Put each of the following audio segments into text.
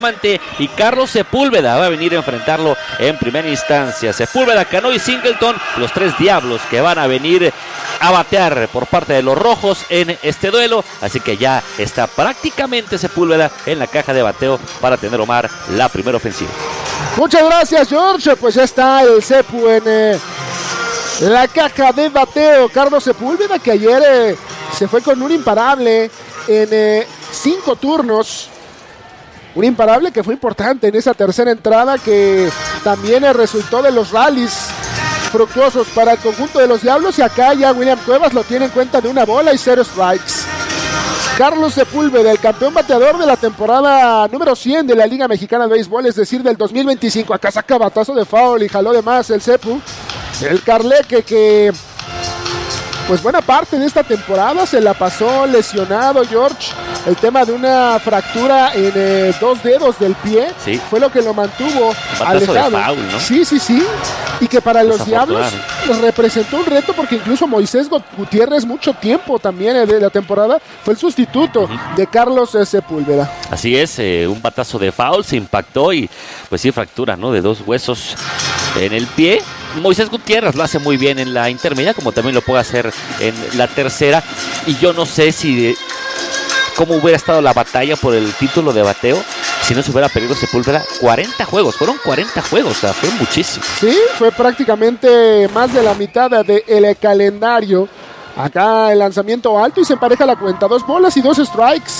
y Carlos Sepúlveda va a venir a enfrentarlo en primera instancia. Sepúlveda, Cano y Singleton, los tres diablos que van a venir a batear por parte de los rojos en este duelo, así que ya está prácticamente Sepúlveda en la caja de bateo para tener Omar la primera ofensiva. Muchas gracias, George. Pues ya está el Sepu en la caja de bateo. Carlos Sepúlveda, que ayer se fue con un imparable en 5 turnos. Un imparable que fue importante en esa tercera entrada, que también resultó de los rallies fructuosos para el conjunto de los Diablos. Y acá ya William Cuevas lo tiene en cuenta de 1 bola y 0 strikes. Carlos Sepúlveda, el campeón bateador de la temporada número 100 de la Liga Mexicana de Béisbol, es decir, del 2025. Acá saca batazo de foul y jaló de más el Sepu. El Carleque, que pues buena parte de esta temporada se la pasó lesionado, George. El tema de una fractura en 2 dedos del pie, sí, fue lo que lo mantuvo alejado. De foul, ¿no? Sí. Y que para los Diablos representó un reto, porque incluso Moisés Gutiérrez mucho tiempo también de la temporada fue el sustituto de Carlos Sepúlveda. Así es, un batazo de foul, se impactó y pues sí, fractura, ¿no? De 2 huesos en el pie. Moisés Gutiérrez lo hace muy bien en la intermedia, como también lo puede hacer en la tercera. Y yo no sé si cómo hubiera estado la batalla por el título de bateo si no se hubiera perdido Sepúlveda. 40 juegos, fueron 40 juegos, o sea, fue muchísimo. Sí, fue prácticamente más de la mitad del calendario. Acá el lanzamiento alto y se empareja la cuenta, 2 bolas y 2 strikes.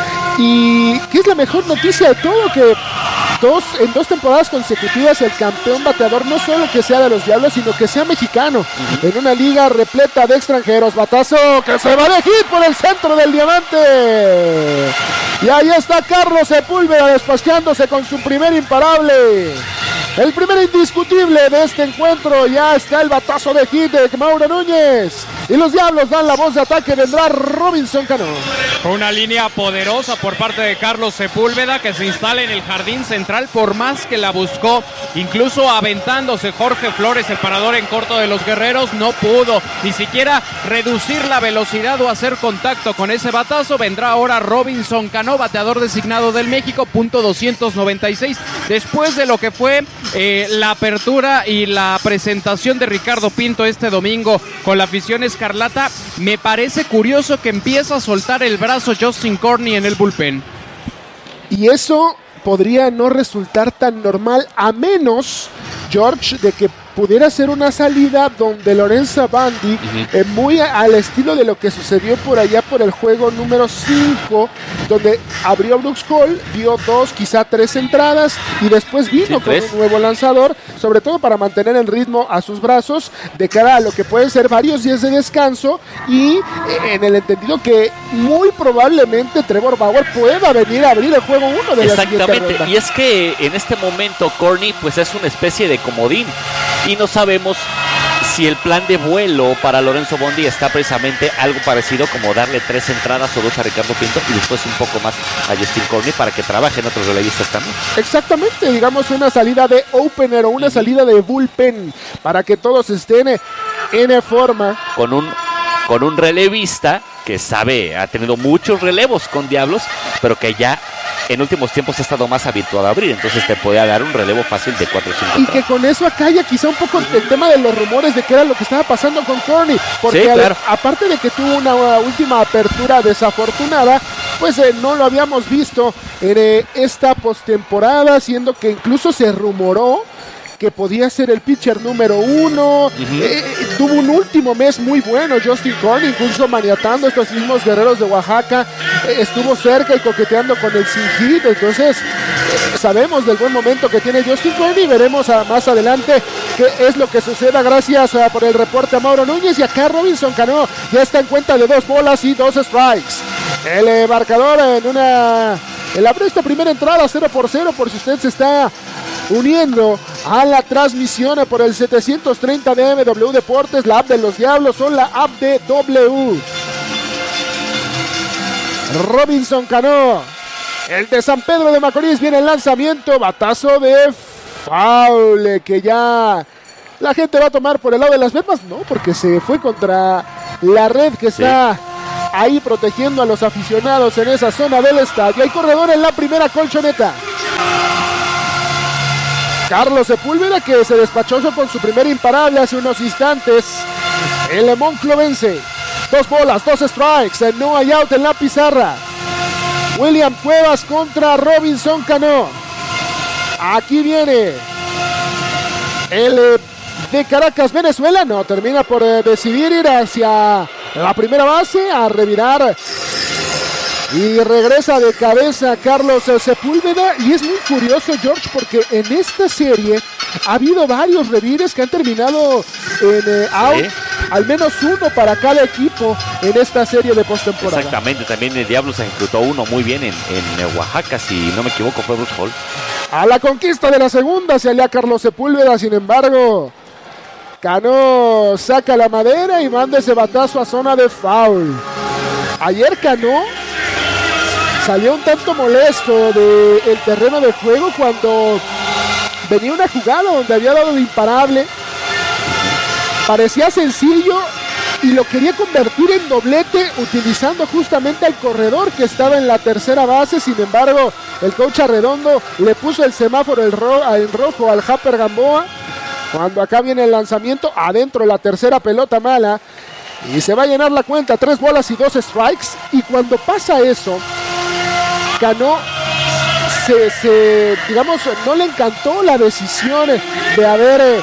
Y ¿qué es la mejor noticia de todo? Que en 2 temporadas consecutivas el campeón bateador no solo que sea de los Diablos, sino que sea mexicano, en una liga repleta de extranjeros. Batazo que se va de hit por el centro del diamante. Y ahí está Carlos Sepúlveda despachándose con su primer imparable. El primer indiscutible de este encuentro. Ya está el batazo de hit de Mauro Núñez. Y los Diablos dan la voz de ataque. Vendrá Robinson Cano. Una línea poderosa por parte de Carlos Sepúlveda, que se instala en el jardín central, por más que la buscó, incluso aventándose Jorge Flores, el parador en corto de los Guerreros, no pudo ni siquiera reducir la velocidad o hacer contacto con ese batazo. Vendrá ahora Robinson Cano, bateador designado del México, punto 296, después de lo que fue la apertura y la presentación de Ricardo Pinto este domingo con la afición escarlata. Me parece curioso que empieza a soltar el brazo Justin Corney en el bullpen. Y eso podría no resultar tan normal, a menos, George, de que pudiera ser una salida donde Lorenzo Bandi, muy al estilo de lo que sucedió por allá por el juego número 5, donde abrió Brooks Cole, dio 2, quizá 3 entradas, y después vino con un nuevo lanzador, sobre todo para mantener el ritmo a sus brazos, de cara a lo que pueden ser varios días de descanso, y en el entendido que muy probablemente Trevor Bauer pueda venir a abrir el juego 1 de la siguiente ronda. Exactamente, y es que en este momento Corney pues es una especie de comodín, y no sabemos si el plan de vuelo para Lorenzo Bondi está precisamente algo parecido, como darle 3 entradas o 2 a Ricardo Pinto y después un poco más a Justin Corney para que trabajen otros relevistas también. Exactamente, digamos una salida de opener o una salida de bullpen para que todos estén en forma. Con un relevista que sabe, ha tenido muchos relevos con Diablos, pero que ya en últimos tiempos ha estado más habituado a abrir, entonces te podía dar un relevo fácil de 4 o 5 y que con eso acalla quizá un poco el tema de los rumores de qué era lo que estaba pasando con Corney, porque sí, claro, aparte de que tuvo una última apertura desafortunada, pues no lo habíamos visto en esta postemporada, siendo que incluso se rumoró que podía ser el pitcher número 1. Tuvo un último mes muy bueno Justin Corney, incluso maniatando a estos mismos Guerreros de Oaxaca. Estuvo cerca y coqueteando con el sin hit. Entonces sabemos del buen momento que tiene Justin Corney y veremos más adelante qué es lo que suceda. Gracias por el reporte a Mauro Núñez. Y acá Robinson Cano ya está en cuenta de 2 bolas y 2 strikes. El marcador en la esta primera entrada 0-0, por si usted se está uniendo a la transmisión por el 730 de MW Deportes, la app de los Diablos o la app de W. Robinson Cano, el de San Pedro de Macorís, viene el lanzamiento, batazo de foul, que ya la gente va a tomar por el lado de las vepas, no, porque se fue contra la red que está ahí protegiendo a los aficionados en esa zona del estadio. Hay corredor en la primera colchoneta. Carlos Sepúlveda, que se despachó con su primer imparable hace unos instantes. El monclovense. 2 bolas, 2 strikes. No hay out en la pizarra. William Cuevas contra Robinson Cano. Aquí viene el de Caracas, Venezuela. No, termina por decidir ir hacia la primera base a revirar. Y regresa de cabeza Carlos Sepúlveda. Y es muy curioso, George, porque en esta serie ha habido varios revires que han terminado en out. ¿Sí? Al menos uno para cada equipo en esta serie de postemporada. Exactamente, también el Diablo se ejecutó uno muy bien en Oaxaca, si no me equivoco, fue Bruce Hall. A la conquista de la segunda se alía Carlos Sepúlveda, sin embargo, Cano saca la madera y manda ese batazo a zona de foul. Ayer Cano salió un tanto molesto del terreno de juego cuando venía una jugada donde había dado de imparable. Parecía sencillo y lo quería convertir en doblete utilizando justamente al corredor que estaba en la tercera base. Sin embargo, el coach Arredondo le puso el semáforo en rojo al Japper Gamboa. Cuando acá viene el lanzamiento, adentro la tercera pelota mala. Y se va a llenar la cuenta, 3 bolas y 2 strikes. Y cuando pasa eso, Cano digamos, no le encantó la decisión de haber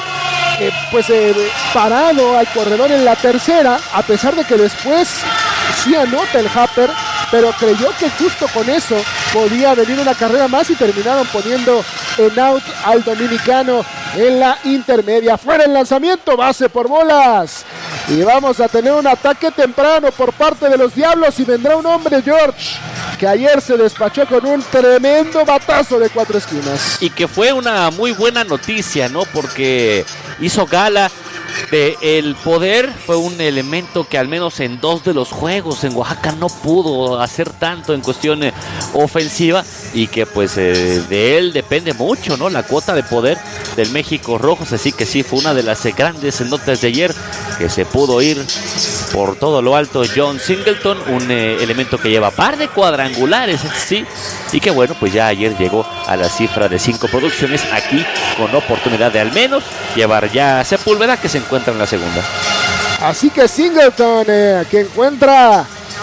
parado al corredor en la tercera, a pesar de que después sí anota el Japper, pero creyó que justo con eso podía venir una carrera más y terminaron poniendo en out al dominicano en la intermedia. Fuera el lanzamiento, base por bolas. Y vamos a tener un ataque temprano por parte de los Diablos y vendrá un hombre, George, que ayer se despachó con un tremendo batazo de 4 esquinas. Y que fue una muy buena noticia, ¿no? Porque hizo gala de el poder. Fue un elemento que al menos en 2 de los juegos en Oaxaca no pudo hacer tanto en cuestión ofensiva, y que pues de él depende mucho, ¿no? La cuota de poder del México Rojos. Así que sí, fue una de las grandes notas de ayer, que se pudo ir por todo lo alto John Singleton, un elemento que lleva par de cuadrangulares, sí, y que bueno, pues ya ayer llegó a la cifra de 5 producciones, aquí con oportunidad de al menos llevar ya a Sepúlveda, que se encuentra en la segunda. Así que Singleton, que encuentra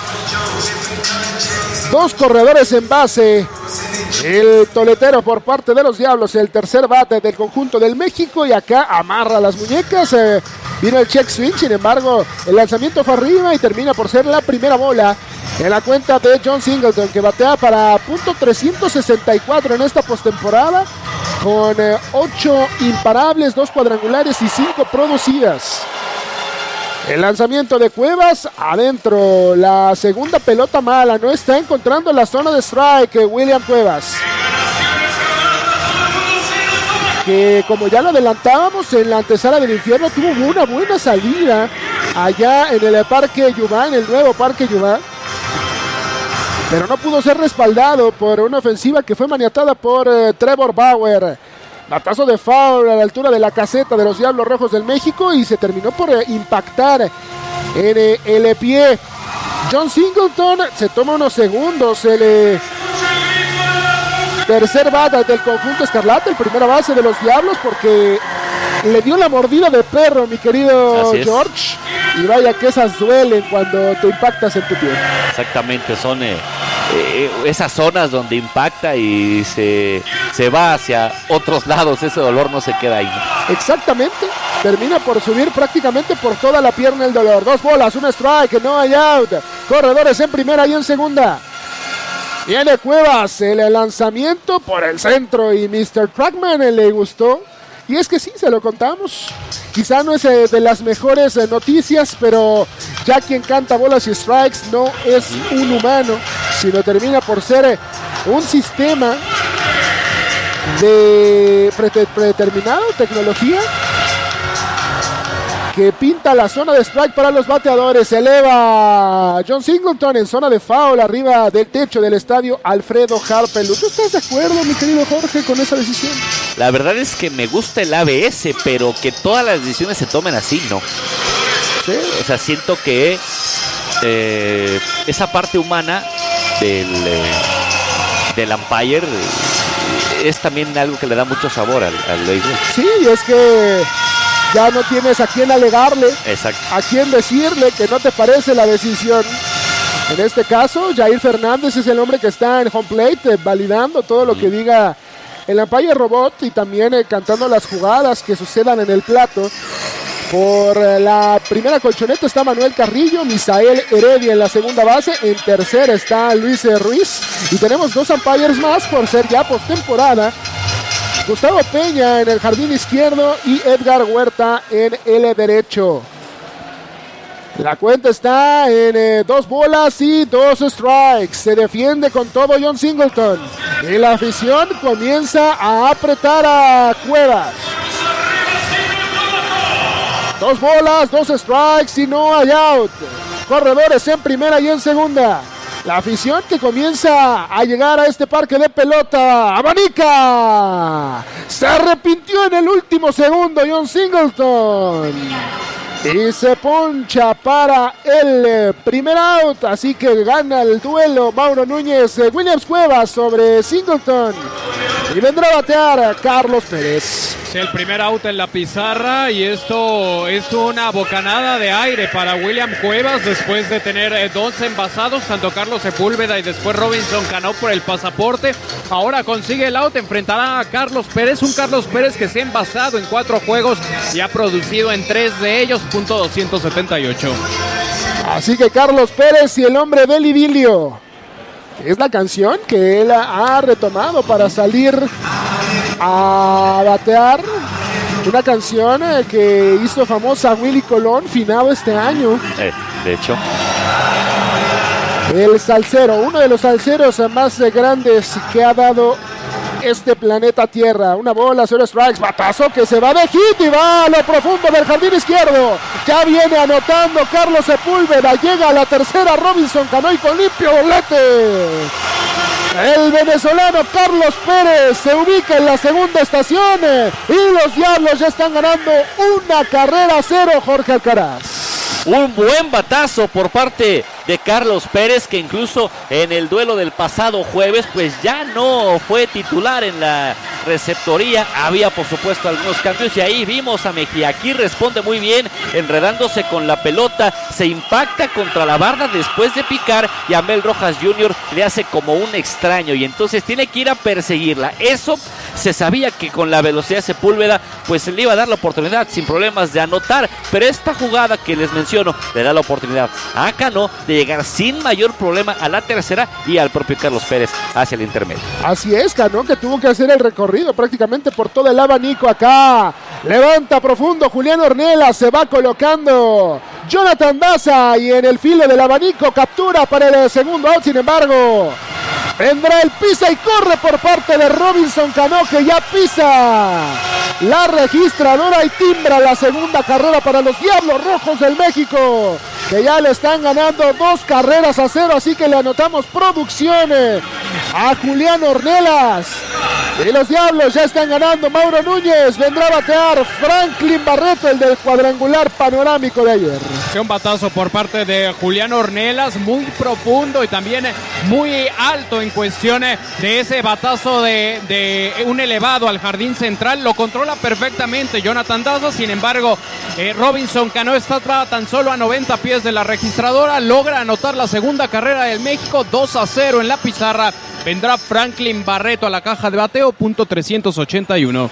2 corredores en base. El toletero por parte de los Diablos, el tercer bate del conjunto del México, y acá amarra las muñecas. Vino el check swing, sin embargo, el lanzamiento fue arriba y termina por ser la primera bola en la cuenta de John Singleton, que batea para .364 en esta postemporada, con 8 imparables, 2 cuadrangulares y 5 producidas. El lanzamiento de Cuevas, adentro, la segunda pelota mala, no está encontrando la zona de strike William Cuevas, que como ya lo adelantábamos en la antesala del infierno, tuvo una buena salida allá en el Parque Yubá, en el nuevo Parque Yubá, pero no pudo ser respaldado por una ofensiva que fue maniatada por Trevor Bauer. Batazo de foul a la altura de la caseta de los Diablos Rojos del México, y se terminó por impactar en el pie. John Singleton se toma unos segundos, el tercer bate del conjunto escarlata, el primera base de los Diablos, porque le dio la mordida de perro, mi querido George, y vaya que esas duelen cuando te impactas en tu pie. Exactamente, son esas zonas donde impacta y se va hacia otros lados, ese dolor no se queda ahí. Exactamente, termina por subir prácticamente por toda la pierna el dolor. 2 bolas, 1 strike, no hay out, corredores en primera y en segunda. Viene Cuevas, el lanzamiento por el centro, y Mr. Trackman le gustó. Y es que sí, se lo contamos. Quizá no es de las mejores noticias, pero ya quien canta bolas y strikes no es un humano, sino termina por ser un sistema de predeterminado, tecnología, que pinta la zona de strike para los bateadores. Se eleva John Singleton en zona de foul arriba del techo del estadio Alfredo Harpel. ¿Tú estás de acuerdo, mi querido Jorge, con esa decisión? La verdad es que me gusta el ABS, pero que todas las decisiones se tomen así, ¿no? ¿Sí? O sea, siento que esa parte humana del umpire es también algo que le da mucho sabor al béisbol. Sí, es que ya no tienes a quién alegarle, exacto, a quién decirle que no te parece la decisión. En este caso, Jair Fernández es el hombre que está en home plate, validando todo lo que diga el umpire robot y también cantando las jugadas que sucedan en el plato. Por la primera colchoneta está Manuel Carrillo, Misael Heredia en la segunda base, en tercera está Luis Ruiz y tenemos 2 umpires más por ser ya postemporada. Gustavo Peña en el jardín izquierdo y Edgar Huerta en el derecho. La cuenta está en 2 bolas y 2 strikes. Se defiende con todo John Singleton. Y la afición comienza a apretar a Cuevas. 2 bolas, 2 strikes y no hay out. Corredores en primera y en segunda. La afición que comienza a llegar a este parque de pelota. ¡Abanica! Se arrepintió en el último segundo John Singleton. Y se poncha para el primer out. Así que gana el duelo Mauro Núñez. Williams Cuevas sobre Singleton. Y vendrá a batear Carlos Pérez. Sí, el primer out en la pizarra. Y esto es una bocanada de aire para William Cuevas. Después de tener 2 envasados. Tanto Carlos Sepúlveda y después Robinson Cano por el pasaporte. Ahora consigue el out. Enfrentará a Carlos Pérez. Un Carlos Pérez que se ha envasado en 4 juegos. Y ha producido en 3 de ellos. .278. Así que Carlos Pérez y el hombre del idilio. Es la canción que él ha retomado para salir a batear. Una canción que hizo famosa Willy Colón, finado este año. De hecho. El salsero, uno de los salseros más grandes que ha dado este planeta Tierra. Una bola, 0 strikes, batazo que se va de hit y va a lo profundo del jardín izquierdo. Ya viene anotando Carlos Sepúlveda, llega a la tercera Robinson Cano y con limpio bolete. El venezolano Carlos Pérez se ubica en la segunda estación y los Diablos ya están ganando 1-0, Jorge Alcaraz. Un buen batazo por parte de Carlos Pérez, que incluso en el duelo del pasado jueves pues ya no fue titular en la receptoría. Había por supuesto algunos cambios y ahí vimos a Mejía. Aquí responde muy bien, enredándose con la pelota, se impacta contra la barda después de picar y a Mel Rojas Jr. le hace como un extraño y entonces tiene que ir a perseguirla. Eso se sabía que con la velocidad de Sepúlveda pues le iba a dar la oportunidad sin problemas de anotar, pero esta jugada que les menciono le da la oportunidad a Cano de llegar sin mayor problema a la tercera y al propio Carlos Pérez hacia el intermedio. Así es, Cano, que tuvo que hacer el recorrido prácticamente por todo el abanico acá. Levanta profundo Julián Ornelas, se va colocando Jonathan Daza y en el filo del abanico captura para el segundo out. Sin embargo, vendrá el pisa y corre por parte de Robinson Cano, que ya pisa la registradora y timbra la segunda carrera para los Diablos Rojos del México, que ya le están ganando 2-0, así que le anotamos producción a Julián Ornelas. Y los Diablos ya están ganando. Mauro Núñez vendrá a batear Franklin Barreto, el del cuadrangular panorámico de ayer. Un batazo por parte de Julián Ornelas, muy profundo y también muy alto en cuestión de ese batazo de un elevado al jardín central. Lo controla perfectamente Jonathan Daza. Sin embargo, Robinson Cano está tan solo a 90 pies de la registradora. Logra anotar la segunda carrera del México. 2-0 en la pizarra. Vendrá Franklin Barreto a la caja de bateo, .381.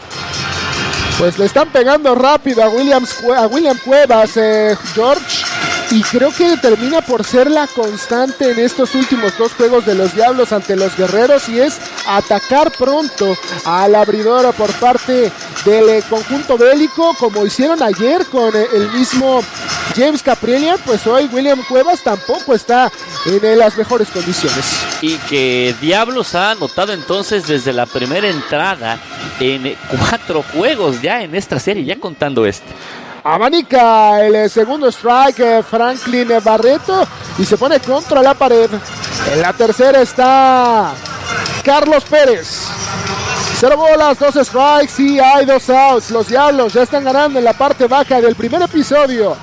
Pues le están pegando rápido a William Cuevas, George. Y creo que termina por ser la constante en estos últimos 2 juegos de los Diablos ante los Guerreros, y es atacar pronto al abridor por parte del conjunto bélico, como hicieron ayer con el mismo James Kaprielian. Pues hoy William Cuevas tampoco está en las mejores condiciones. Y que Diablos ha anotado entonces desde la primera entrada en 4 juegos ya en esta serie, ya contando este. Abanica el segundo strike Franklin Barreto y se pone contra la pared. En la tercera está Carlos Pérez. 0 bolas, 2 strikes y hay 2 outs. Los Diablos ya están ganando en la parte baja del primer episodio.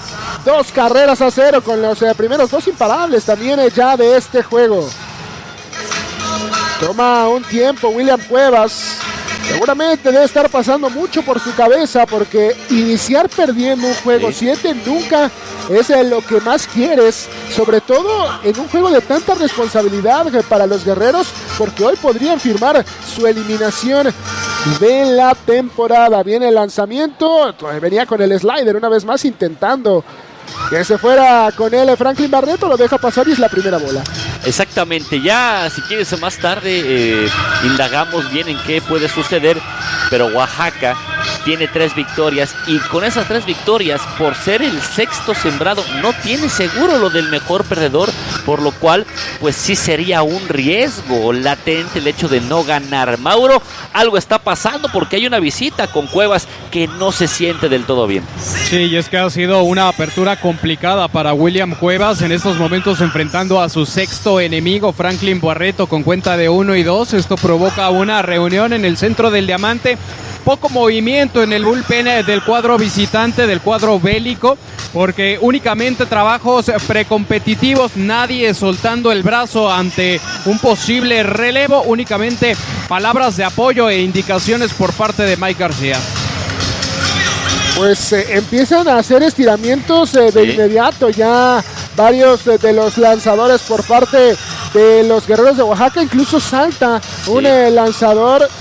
2-0 con los primeros 2 imparables también ya de este juego. Toma un tiempo William Cuevas seguramente debe estar pasando mucho por su cabeza, porque iniciar perdiendo un juego 7 nunca es lo que más quieres, sobre todo en un juego de tanta responsabilidad para los guerreros, porque hoy podrían firmar su eliminación de la temporada. Viene el lanzamiento, venía con el slider una vez más intentando que se fuera con él Franklin Barreto, lo deja pasar y es la primera bola. Exactamente, ya si quieres más tarde indagamos bien en qué puede suceder, pero Oaxaca tiene 3 victorias y con esas 3 victorias, por ser el sexto sembrado, no tiene seguro lo del mejor perdedor, por lo cual pues sí sería un riesgo latente el hecho de no ganar. Mauro, algo está pasando porque hay una visita con Cuevas que no se siente del todo bien. Sí, y es que ha sido una apertura complicada para William Cuevas en estos momentos, enfrentando a su sexto enemigo Franklin Barreto con cuenta de 1-2. Esto provoca una reunión en el centro del diamante. Poco movimiento en el bullpen del cuadro visitante, del cuadro bélico, porque únicamente trabajos precompetitivos, nadie soltando el brazo ante un posible relevo, únicamente palabras de apoyo e indicaciones por parte de Mike García. Pues empiezan a hacer estiramientos de inmediato ya varios de los lanzadores por parte de los Guerreros de Oaxaca. Incluso salta un lanzador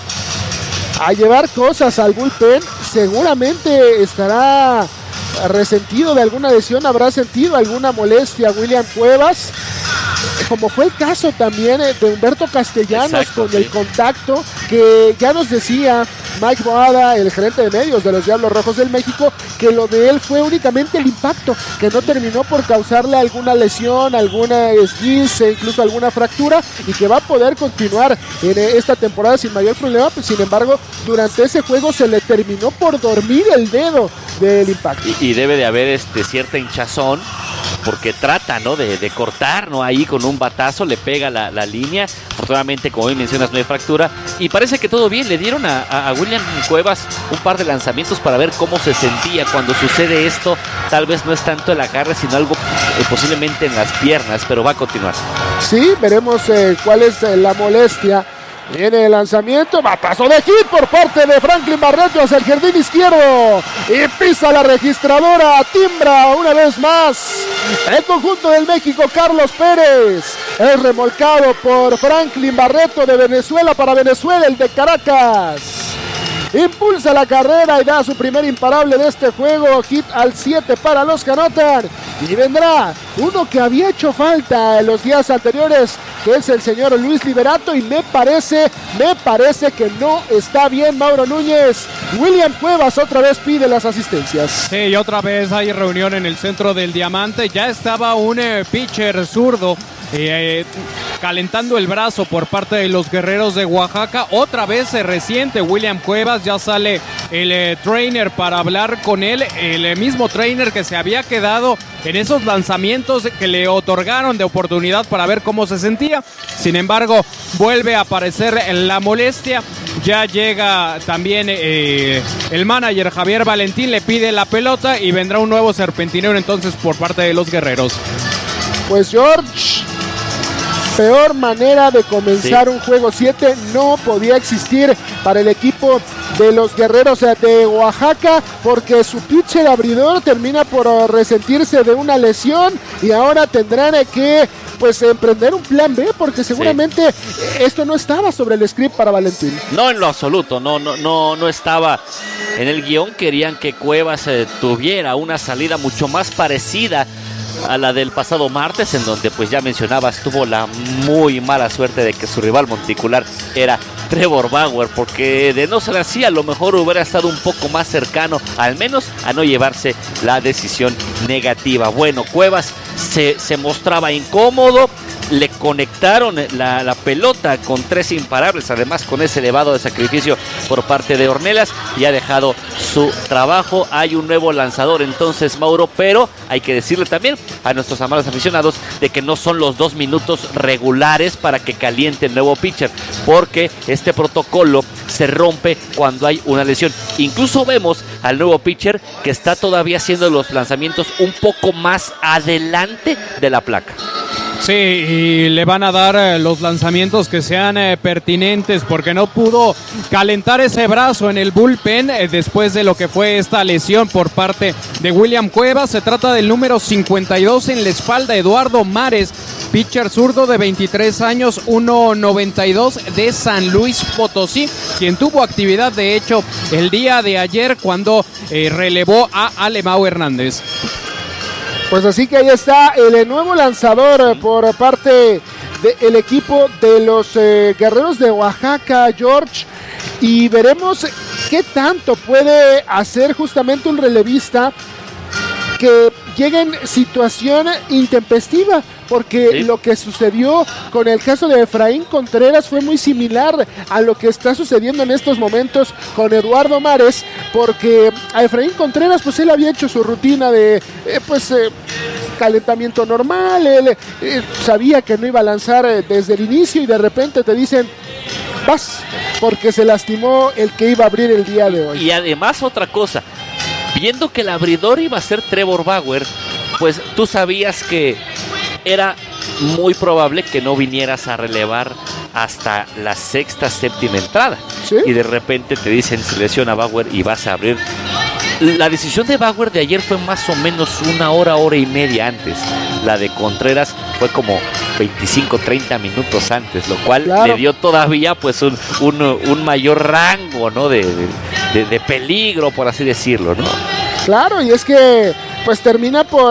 a llevar cosas al bullpen. Seguramente estará resentido de alguna lesión, habrá sentido alguna molestia William Cuevas, como fue el caso también de Humberto Castellanos. Exacto, con el contacto que ya nos decía Mike Boada, el gerente de medios de los Diablos Rojos del México, que lo de él fue únicamente el impacto, que no terminó por causarle alguna lesión, alguna esguince, incluso alguna fractura, y que va a poder continuar en esta temporada sin mayor problema. Pues, sin embargo, durante ese juego se le terminó por dormir el dedo del impacto. Y debe de haber cierta hinchazón, porque trata, ¿no?, de cortar, ¿no?, ahí con un batazo, le pega la línea. Afortunadamente, como bien mencionas, no hay fractura y parece que todo bien. Le dieron a William Cuevas un par de lanzamientos para ver cómo se sentía cuando sucede esto. Tal vez no es tanto el agarre, sino algo posiblemente en las piernas, pero va a continuar. Sí, veremos cuál es la molestia. Viene el lanzamiento, batazo de hit por parte de Franklin Barreto hacia el jardín izquierdo y pisa la registradora, timbra una vez más el conjunto del México. Carlos Pérez es remolcado por Franklin Barreto de Venezuela para Venezuela, el de Caracas. Impulsa la carrera y da su primer imparable de este juego, hit al 7 para los que anotan. Y vendrá uno que había hecho falta en los días anteriores, que es el señor Luis Liberato, y me parece que no está bien Mauro Núñez. William Cuevas otra vez pide las asistencias. Sí, y otra vez hay reunión en el centro del diamante. Ya estaba un pitcher zurdo calentando el brazo por parte de los Guerreros de Oaxaca. Otra vez se resiente William Cuevas, ya sale el trainer para hablar con él, el mismo trainer que se había quedado en esos lanzamientos que le otorgaron de oportunidad para ver cómo se sentía. Sin embargo, vuelve a aparecer la molestia. Ya llega también el manager Javier Valentín, le pide la pelota y vendrá un nuevo serpentineo entonces por parte de los Guerreros. Pues George, peor manera de comenzar un juego 7 no podía existir para el equipo de los Guerreros de Oaxaca, porque su pitcher abridor termina por resentirse de una lesión y ahora tendrán que emprender un plan B, porque seguramente esto no estaba sobre el script para Valentín. No, en lo absoluto, no estaba en el guión. Querían que Cuevas tuviera una salida mucho más parecida a la del pasado martes, en donde pues ya mencionabas, tuvo la muy mala suerte de que su rival monticular era Trevor Bauer, porque de no ser así a lo mejor hubiera estado un poco más cercano, al menos a no llevarse la decisión negativa. Bueno, Cuevas se mostraba incómodo, le conectaron la pelota con 3 imparables, además con ese elevado de sacrificio por parte de Ornelas, y ha dejado su trabajo. Hay un nuevo lanzador entonces, Mauro, pero hay que decirle también a nuestros amables aficionados de que no son los 2 minutos regulares para que caliente el nuevo pitcher, porque este protocolo se rompe cuando hay una lesión. Incluso vemos al nuevo pitcher que está todavía haciendo los lanzamientos un poco más adelante de la placa. Sí, y le van a dar los lanzamientos que sean pertinentes, porque no pudo calentar ese brazo en el bullpen después de lo que fue esta lesión por parte de William Cuevas. Se trata del número 52 en la espalda, Eduardo Mares, pitcher zurdo de 23 años, 1.92 de San Luis Potosí, quien tuvo actividad de hecho el día de ayer cuando relevó a Alemão Hernández. Pues así que ahí está el nuevo lanzador por parte del equipo de los Guerreros de Oaxaca, George, y veremos qué tanto puede hacer justamente un relevista que llega en situación intempestiva, porque sí, lo que sucedió con el caso de Efraín Contreras fue muy similar a lo que está sucediendo en estos momentos con Eduardo Mares, porque a Efraín Contreras pues él había hecho su rutina de calentamiento normal, él sabía que no iba a lanzar desde el inicio y de repente te dicen vas, porque se lastimó el que iba a abrir el día de hoy. Y además otra cosa, viendo que el abridor iba a ser Trevor Bauer, pues tú sabías que era muy probable que no vinieras a relevar hasta la sexta, séptima entrada. ¿Sí? Y de repente te dicen se lesiona Bauer y vas a abrir. La decisión de Bauer de ayer fue más o menos una hora y media antes. La de Contreras fue como 25-30 minutos antes, lo cual le dio todavía pues un mayor rango, ¿no? de peligro, por así decirlo, ¿no? Claro, y es que pues termina por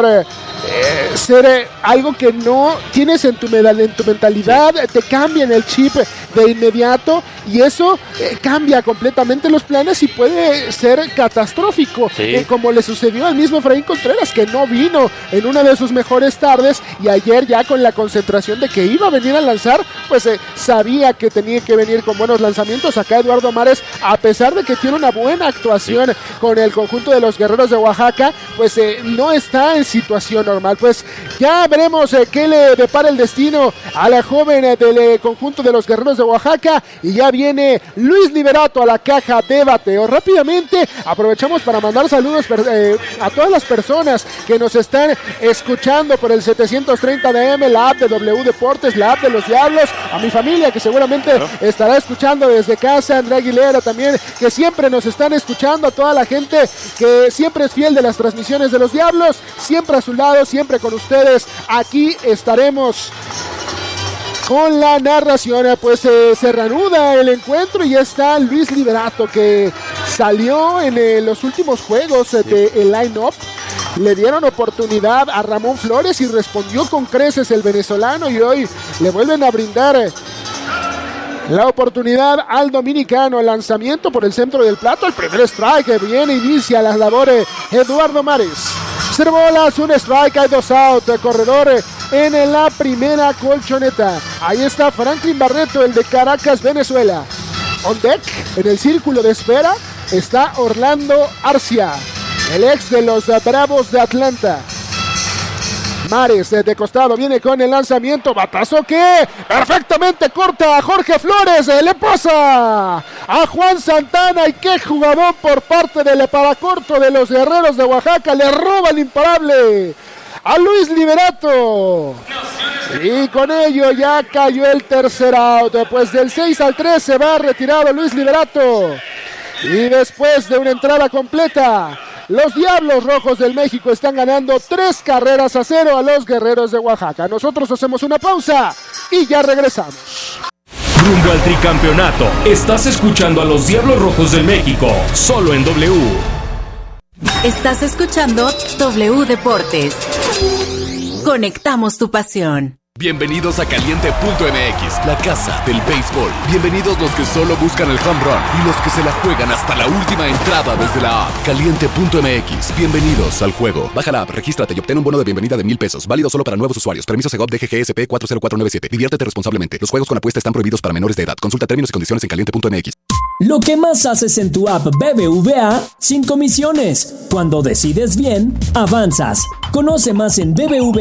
ser algo que no tienes en tu mentalidad, te cambian el chip de inmediato y eso cambia completamente los planes y puede ser catastrófico, como le sucedió al mismo Efraín Contreras, que no vino en una de sus mejores tardes y ayer ya con la concentración de que iba a venir a lanzar, pues sabía que tenía que venir con buenos lanzamientos. Acá Eduardo Mares, a pesar de que tiene una buena actuación con el conjunto de los Guerreros de Oaxaca, pues no está en situación normal. Pues ya veremos qué le depara el destino a la joven del conjunto de los Guerreros de Oaxaca, y ya viene Luis Liberato a la caja de bateo. Rápidamente aprovechamos para mandar saludos a todas las personas que nos están escuchando por el 730 de AM, la app de W Deportes, la app de los Diablos, a mi familia que seguramente estará escuchando desde casa, Andrea Aguilera también, que siempre nos están escuchando, a toda la gente que siempre es fiel de las transmisiones de los Diablos, siempre a su lado, siempre con ustedes. Aquí estaremos con la narración. Pues se reanuda el encuentro y ya está Luis Liberato, que salió en los últimos juegos del line-up. Le dieron oportunidad a Ramón Flores y respondió con creces el venezolano, y hoy le vuelven a brindar la oportunidad al dominicano. El lanzamiento por el centro del plato, el primer strike, viene, inicia las labores Eduardo Mares. 0 bolas, 1 strike, hay 2 outs, el corredor en la primera colchoneta. Ahí está Franklin Barreto, el de Caracas, Venezuela. On deck, en el círculo de espera, está Orlando Arcia, el ex de los Bravos de Atlanta. Mares de costado viene con el lanzamiento, batazo que perfectamente corta a Jorge Flores, le pasa a Juan Santana, y qué jugador por parte del paracorto de los Guerreros de Oaxaca, le roba el imparable a Luis Liberato, y con ello ya cayó el tercer out. Pues del 6 al 3 se va retirado Luis Liberato, y después de una entrada completa, los Diablos Rojos del México están ganando 3-0 a los Guerreros de Oaxaca. Nosotros hacemos una pausa y ya regresamos. Rumbo al tricampeonato. Estás escuchando a los Diablos Rojos del México, solo en W. Estás escuchando W Deportes. Conectamos tu pasión. Bienvenidos a Caliente.mx, la casa del béisbol. Bienvenidos los que solo buscan el home run y los que se la juegan hasta la última entrada desde la app. Caliente.mx, bienvenidos al juego. Baja la app, regístrate y obtén un bono de bienvenida de $1,000. Válido solo para nuevos usuarios. Permiso Segov DGGSP 40497. Diviértete responsablemente. Los juegos con apuesta están prohibidos para menores de edad. Consulta términos y condiciones en Caliente.mx. Lo que más haces en tu app BBVA sin comisiones. Cuando decides bien, avanzas. Conoce más en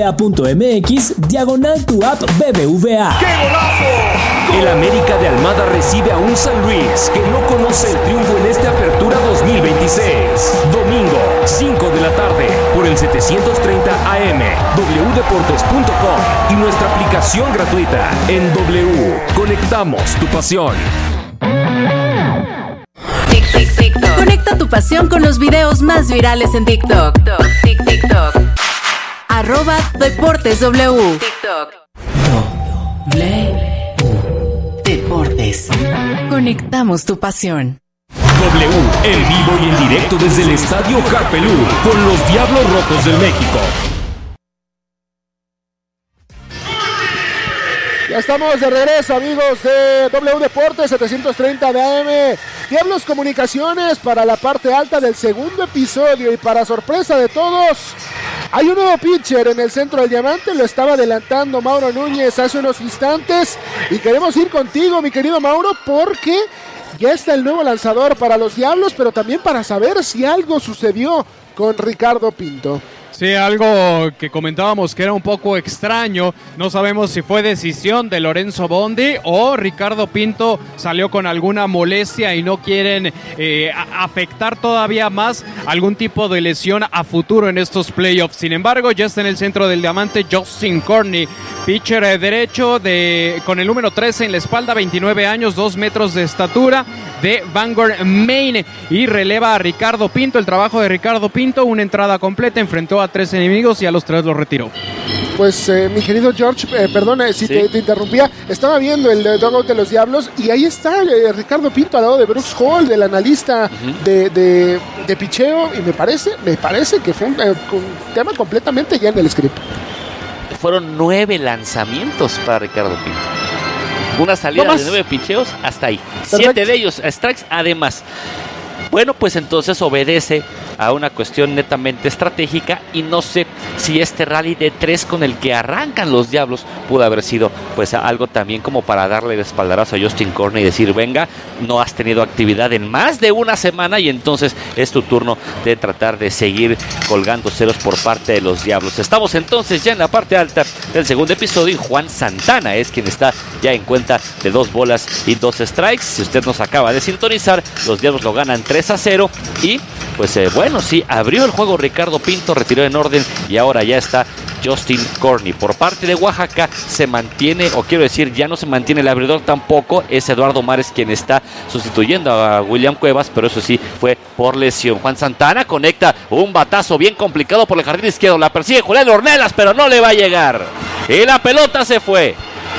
bbva.mx/tu app BBVA. ¡Qué golazo! El América de Almada recibe a un San Luis que no conoce el triunfo en esta apertura 2026. Domingo, 5 de la tarde, por el 1730 AM, wdeportes.com y nuestra aplicación gratuita en W. Conectamos tu pasión. TikTok. Conecta tu pasión con los videos más virales en TikTok. TikTok. @DeportesW. TikTok. Deportes. Conectamos tu pasión. W, en vivo y en directo desde el Estadio Harpelú, con los Diablos Rojos del México. Ya estamos de regreso, amigos de W Deportes 730 de AM. Diablos Comunicaciones para la parte alta del segundo episodio y para sorpresa de todos, hay un nuevo pitcher en el centro del diamante. Lo estaba adelantando Mauro Núñez hace unos instantes y queremos ir contigo, mi querido Mauro, porque ya está el nuevo lanzador para los Diablos, pero también para saber si algo sucedió con Ricardo Pinto. Sí, algo que comentábamos que era un poco extraño. No sabemos si fue decisión de Lorenzo Bondi o Ricardo Pinto salió con alguna molestia y no quieren afectar todavía más algún tipo de lesión a futuro en estos playoffs. Sin embargo, ya está en el centro del diamante Justin Corney, pitcher derecho con el número 13 en la espalda, 29 años, 2 metros de estatura, de Bangor, Maine, y releva a Ricardo Pinto. El trabajo de Ricardo Pinto, una entrada completa, enfrentó a 3 enemigos y a los 3 los retiró. Pues mi querido George, perdona si sí. te interrumpía, estaba viendo el dugout de los Diablos y ahí está Ricardo Pinto al lado de Brooks Hall, del analista de picheo, y me parece que fue un tema completamente ya en el script. Fueron 9 lanzamientos para Ricardo Pinto. Una salida de 9 picheos hasta ahí. Perfecto. 7 de ellos a strikes además. Bueno, pues entonces obedece a una cuestión netamente estratégica y no sé si este rally de 3 con el que arrancan los Diablos pudo haber sido pues algo también como para darle el espaldarazo a Justin Corney y decir, venga, no has tenido actividad en más de una semana y entonces es tu turno de tratar de seguir colgando ceros por parte de los Diablos. Estamos entonces ya en la parte alta del segundo episodio y Juan Santana es quien está ya en cuenta de 2 bolas y 2 strikes. Si usted nos acaba de sintonizar, los Diablos lo ganan 3-0 y pues bueno, sí, abrió el juego Ricardo Pinto, retiró en orden y ahora ya está Justin Corney. Por parte de Oaxaca se mantiene, o quiero decir, ya no se mantiene el abridor tampoco, es Eduardo Mares quien está sustituyendo a William Cuevas, pero eso sí, fue por lesión. Juan Santana conecta un batazo bien complicado por el jardín izquierdo, la persigue Julián Ornelas, pero no le va a llegar. Y la pelota se fue.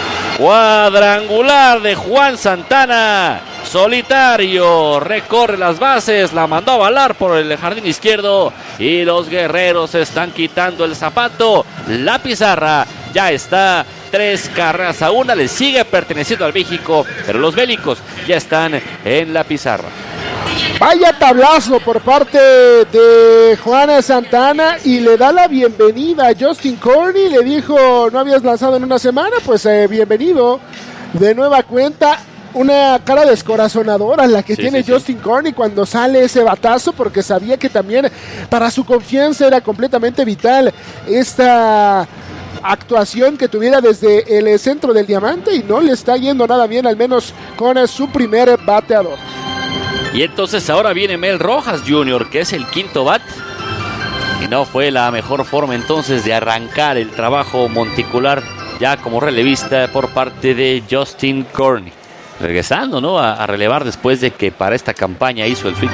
Cuadrangular de Juan Santana. Solitario, recorre las bases, la mandó a balar por el jardín izquierdo y los guerreros están quitando el zapato. La pizarra ya está 3-1, le sigue perteneciendo al México, pero los bélicos ya están en la pizarra. Vaya tablazo por parte de Juan Santana y le da la bienvenida a Justin Corney. Le dijo, no habías lanzado en una semana, pues bienvenido de nueva cuenta. Una cara descorazonadora la que tiene Justin Corney cuando sale ese batazo, porque sabía que también para su confianza era completamente vital esta actuación que tuviera desde el centro del diamante y no le está yendo nada bien, al menos con su primer bateador. Y entonces ahora viene Mel Rojas Jr., que es el quinto bat. Y no fue la mejor forma entonces de arrancar el trabajo monticular ya como relevista por parte de Justin Corney. Regresando, ¿no? A relevar después de que para esta campaña hizo el switch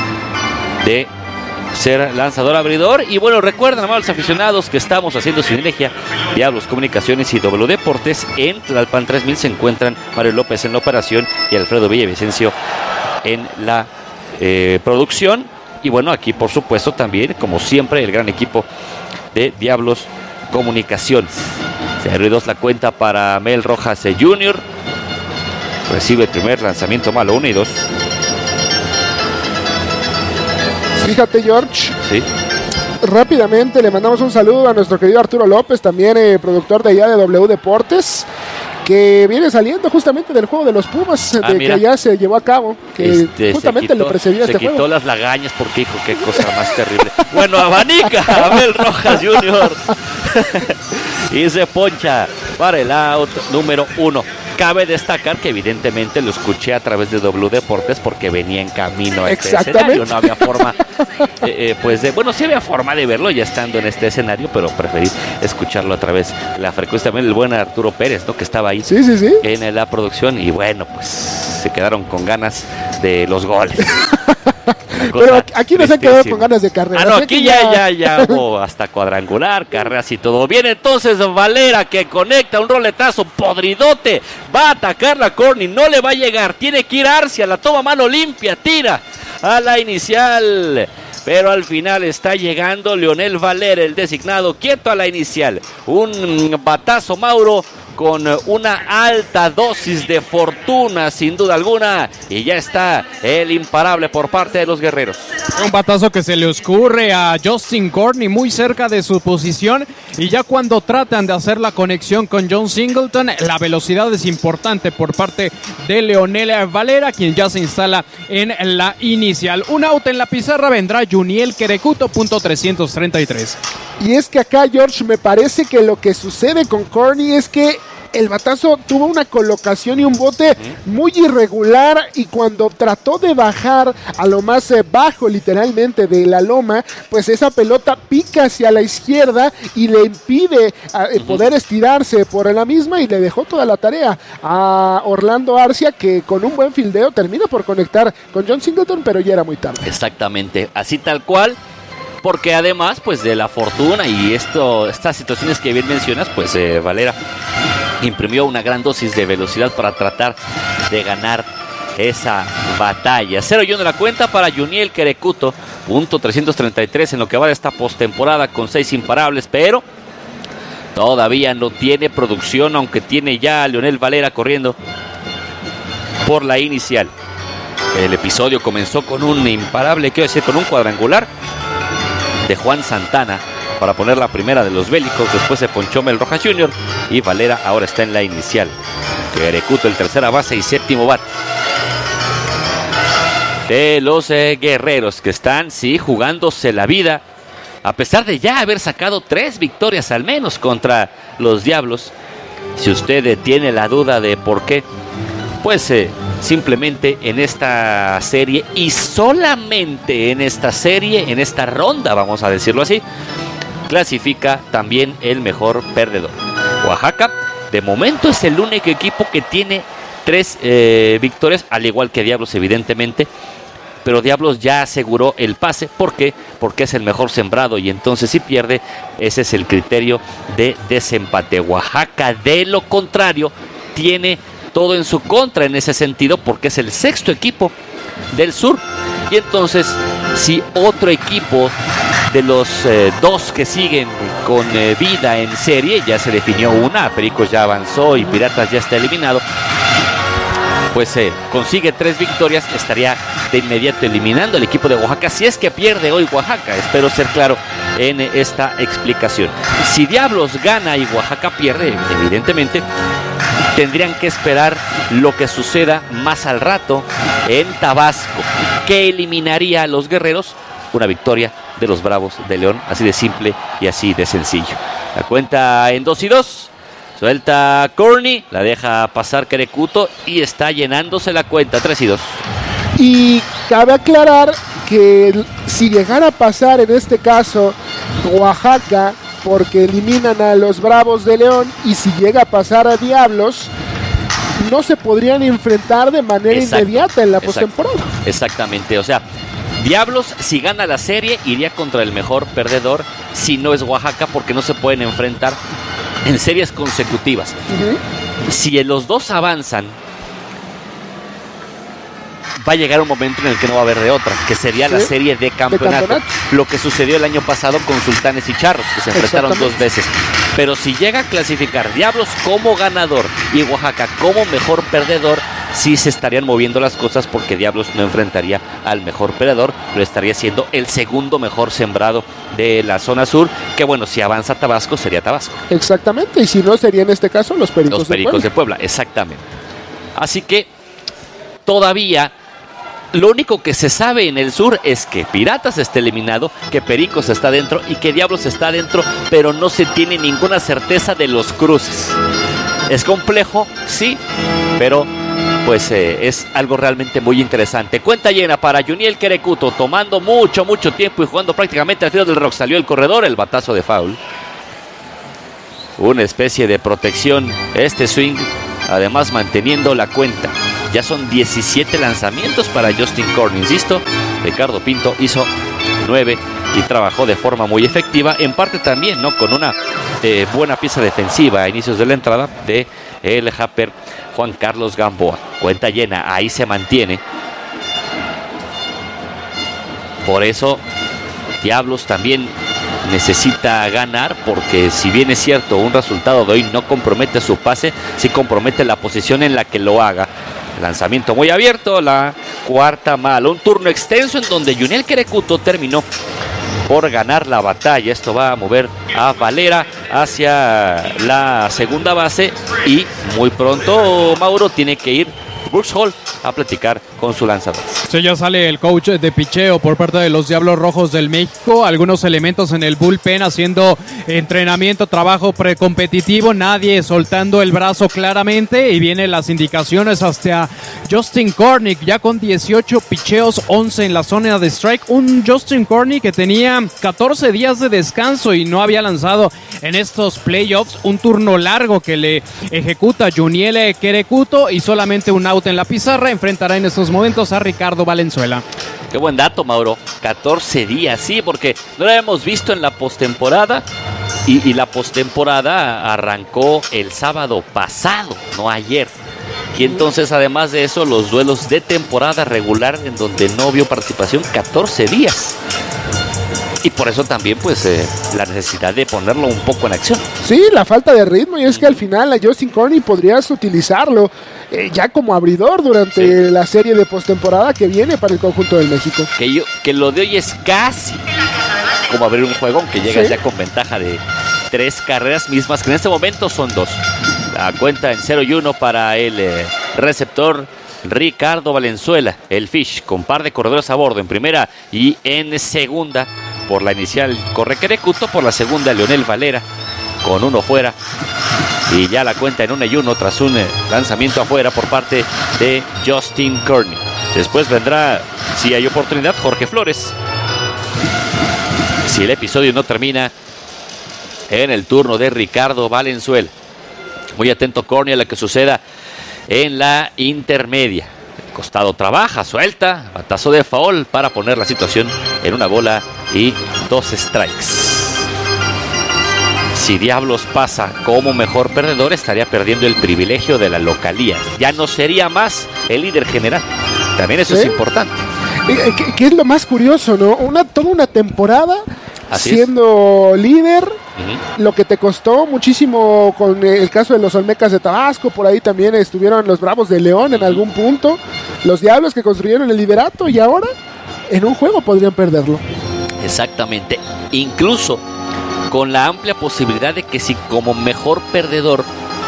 de ser lanzador abridor. Y bueno, recuerden, amables aficionados, que estamos haciendo sinergia. Diablos Comunicaciones y W Deportes. En Tlalpan 3000 se encuentran Mario López en la operación y Alfredo Villavicencio en la producción. Y bueno, aquí por supuesto también, como siempre, el gran equipo de Diablos Comunicaciones. Se abrió 2 la cuenta para Mel Rojas Jr. Recibe el primer lanzamiento malo, 1 y 2. Fíjate, George. Sí. Rápidamente le mandamos un saludo a nuestro querido Arturo López, también productor de allá de W Deportes, que viene saliendo justamente del juego de los Pumas, que ya se llevó a cabo, que justamente le precedió este juego. Se quitó las lagañas porque dijo, qué cosa más terrible. Bueno, abanica a Mel Rojas Jr. y se poncha para el out número 1. Cabe destacar que evidentemente lo escuché a través de W Deportes porque venía en camino a este escenario. No había forma, sí había forma de verlo ya estando en este escenario, pero preferí escucharlo a través de la frecuencia. También el buen Arturo Pérez, ¿no? Que estaba ahí en la producción y bueno, pues se quedaron con ganas de los goles. Pero aquí no se han quedado con ganas de carreras. No, aquí ya hubo hasta cuadrangular, carreras y todo. Viene entonces Valera que conecta un roletazo podridote. Va a atacar la Corny, no le va a llegar. Tiene que ir Arcia, la toma mano limpia, tira a la inicial. Pero al final está llegando Leonel Valera, el designado, quieto a la inicial. Un batazo, Mauro, con una alta dosis de fortuna, sin duda alguna. Y ya está el imparable por parte de los guerreros. Un batazo que se le ocurre a Justin Courtney muy cerca de su posición. Y ya cuando tratan de hacer la conexión con John Singleton, la velocidad es importante por parte de Leonel Valera, quien ya se instala en la inicial. Un out en la pizarra vendrá Juniel Querecuto, punto 333. Y es que acá, George, me parece que lo que sucede con Courtney es que el batazo tuvo una colocación y un bote muy irregular, y cuando trató de bajar a lo más bajo literalmente de la loma, pues esa pelota pica hacia la izquierda y le impide poder estirarse por la misma, y le dejó toda la tarea a Orlando Arcia, que con un buen fildeo termina por conectar con John Singleton, pero ya era muy tarde. Exactamente, así tal cual. Porque además, pues de la fortuna y estas situaciones que bien mencionas, pues Valera imprimió una gran dosis de velocidad para tratar de ganar esa batalla. 0-1 de la cuenta para Juniel Querecuto, punto 333 en lo que va de esta postemporada con 6 imparables, pero todavía no tiene producción, aunque tiene ya a Leonel Valera corriendo por la inicial. El episodio comenzó con un imparable, quiero decir, con un cuadrangular de Juan Santana para poner la primera de los bélicos. Después se ponchó Mel Rojas Jr. y Valera ahora está en la inicial. Querecuto, el tercera base y séptimo bate de los guerreros, que están jugándose la vida, a pesar de ya haber sacado 3 victorias al menos contra los Diablos. Si usted tiene la duda de por qué, pues simplemente en esta serie, y solamente en esta serie, en esta ronda, vamos a decirlo así, clasifica también el mejor perdedor. Oaxaca, de momento, es el único equipo que tiene 3 victorias, al igual que Diablos, evidentemente. Pero Diablos ya aseguró el pase. ¿Por qué? Porque es el mejor sembrado, y entonces si pierde, ese es el criterio de desempate. Oaxaca, de lo contrario, tiene todo en su contra en ese sentido, porque es el 6º equipo del sur. Y entonces, si otro equipo de los 2 que siguen con vida en serie, ya se definió una, Pericos ya avanzó y Piratas ya está eliminado, pues consigue 3 victorias, estaría de inmediato eliminando al equipo de Oaxaca, si es que pierde hoy Oaxaca. Espero ser claro en esta explicación. Si Diablos gana y Oaxaca pierde, evidentemente tendrían que esperar lo que suceda más al rato en Tabasco, que eliminaría a los guerreros. Una victoria de los Bravos de León, así de simple y así de sencillo. La cuenta en 2-2. Suelta Courtney, la deja pasar Querecuto y está llenándose la cuenta, 3-2. Y cabe aclarar que si llegara a pasar en este caso Oaxaca, porque eliminan a los Bravos de León, y si llega a pasar a Diablos, no se podrían enfrentar de manera inmediata en la postemporada. Exactamente, o sea, Diablos, si gana la serie, iría contra el mejor perdedor, si no es Oaxaca, porque no se pueden enfrentar en series consecutivas. Si los dos avanzan, va a llegar un momento en el que no va a haber de otra, que sería la serie de campeonato. Lo que sucedió el año pasado con Sultanes y Charros, que se enfrentaron 2 veces. Pero si llega a clasificar Diablos como ganador y Oaxaca como mejor perdedor, sí se estarían moviendo las cosas, porque Diablos no enfrentaría al mejor perdedor, pero estaría siendo el segundo mejor sembrado de la zona sur, que bueno, si avanza Tabasco, sería Tabasco. Exactamente, y si no, sería en este caso los Pericos de Puebla. Exactamente. Así que todavía lo único que se sabe en el sur es que Piratas está eliminado, que Pericos está dentro y que Diablos está dentro, pero no se tiene ninguna certeza de los cruces. Es complejo, sí, pero pues es algo realmente muy interesante. Cuenta llena para Juniel Querecuto, tomando mucho tiempo y jugando prácticamente al filo del reloj. Salió el corredor, el batazo de foul. Una especie de protección este swing, además manteniendo la cuenta. Ya son 17 lanzamientos para Justin Corning, insisto. Ricardo Pinto hizo 9 y trabajó de forma muy efectiva, en parte también, ¿no?, con una buena pieza defensiva a inicios de la entrada de el Japper Juan Carlos Gamboa. Cuenta llena, ahí se mantiene. Por eso Diablos también necesita ganar, porque si bien es cierto un resultado de hoy no compromete su pase, sí compromete la posición en la que lo haga. Lanzamiento muy abierto, la cuarta mala. Un turno extenso en donde Juniel Querecuto terminó por ganar la batalla. Esto va a mover a Valera hacia la segunda base y muy pronto Mauro tiene que ir Brooks Hall a platicar con su lanzador. Sí, ya sale el coach de picheo por parte de los Diablos Rojos del México. Algunos elementos en el bullpen haciendo entrenamiento, trabajo precompetitivo, nadie soltando el brazo claramente, y vienen las indicaciones hasta Justin Cornick, ya con 18 picheos, 11 en la zona de strike. Un Justin Cornick que tenía 14 días de descanso y no había lanzado en estos playoffs. Un turno largo que le ejecuta Juniel Querecuto y solamente un out en la pizarra. Enfrentará en estos momentos a Ricardo Valenzuela. Qué buen dato, Mauro. 14 días, sí, porque no lo habíamos visto en la postemporada. Y la postemporada arrancó el sábado pasado, no ayer. Y entonces, además de eso, los duelos de temporada regular en donde no vio participación, 14 días. Y por eso también, pues, la necesidad de ponerlo un poco en acción. Sí, la falta de ritmo, y es que al final a Justin Cornick podrías utilizarlo ya como abridor durante la serie de postemporada que viene para el conjunto del México. Que lo de hoy es casi como abrir un juego, aunque llegas ya con ventaja de 3 carreras mismas, que en este momento son 2. La cuenta en 0-1 para el receptor Ricardo Valenzuela, el Fish, con par de corredores a bordo en primera y en segunda. Por la inicial corre Querecuto, por la segunda Leonel Valera, con uno fuera. Y ya la cuenta en 1-1 tras un lanzamiento afuera por parte de Justin Cornick. Después vendrá, si hay oportunidad, Jorge Flores. Si el episodio no termina, en el turno de Ricardo Valenzuela. Muy atento Cornick a lo que suceda en la intermedia. El costado trabaja, suelta, batazo de foul para poner la situación en 1 bola y 2 strikes. Si Diablos pasa como mejor perdedor, estaría perdiendo el privilegio de la localía. Ya no sería más el líder general. También eso es importante. ¿Qué es lo más curioso, no? Toda una temporada así siendo líder, lo que te costó muchísimo con el caso de los Olmecas de Tabasco. Por ahí también estuvieron los Bravos de León en algún punto. Los Diablos que construyeron el liderato, y ahora en un juego podrían perderlo. Exactamente. Incluso con la amplia posibilidad de que si como mejor perdedor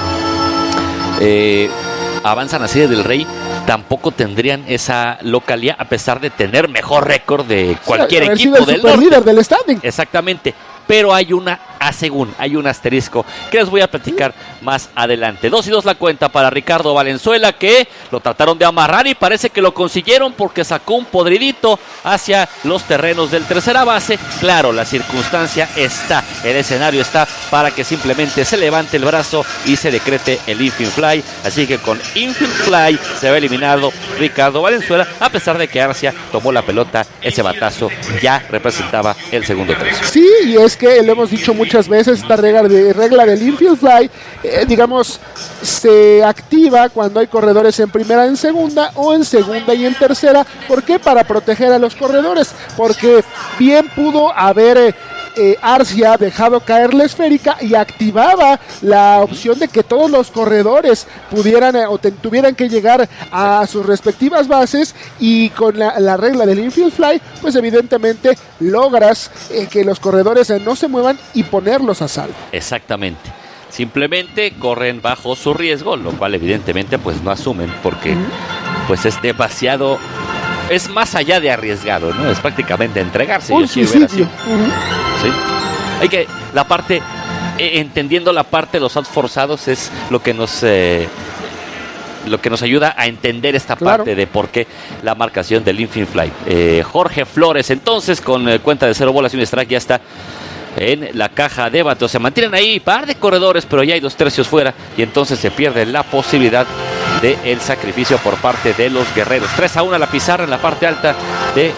avanzan a Serie del Rey, tampoco tendrían esa localía, a pesar de tener mejor récord de cualquier equipo del norte. Líder del standing. Exactamente. Pero hay hay un asterisco que les voy a platicar más adelante. 2-2 la cuenta para Ricardo Valenzuela, que lo trataron de amarrar y parece que lo consiguieron, porque sacó un podridito hacia los terrenos del tercera base. Claro, la circunstancia está, el escenario está para que simplemente se levante el brazo y se decrete el infield fly. Así que con infield fly se va eliminado Ricardo Valenzuela, a pesar de que Arcia tomó la pelota. Ese batazo ya representaba el segundo tercio. Sí, y es que lo hemos dicho muchas veces, esta regla del infield fly, digamos, se activa cuando hay corredores en primera, en segunda, o en segunda y en tercera. ¿Por qué? Para proteger a los corredores, porque bien pudo haber Arcia dejado caer la esférica y activaba la opción de que todos los corredores pudieran tuvieran que llegar a sus respectivas bases, y con la regla del infield fly, pues evidentemente logras que los corredores no se muevan y ponerlos a salvo. Exactamente. Simplemente corren bajo su riesgo, lo cual evidentemente pues no asumen, porque pues es demasiado, es más allá de arriesgado, ¿no? Es prácticamente entregarse. Un suicidio. Sí. Hay que, la parte entendiendo la parte de los outs forzados es lo que nos ayuda a entender esta parte de por qué la marcación del infield fly. Jorge Flores, entonces, con cuenta de 0 bolas y un strike, ya está en la caja de bateo. Se mantienen ahí, par de corredores, pero ya hay 2/3 fuera, y entonces se pierde la posibilidad del sacrificio por parte de los Guerreros. 3-1 la pizarra en la parte alta de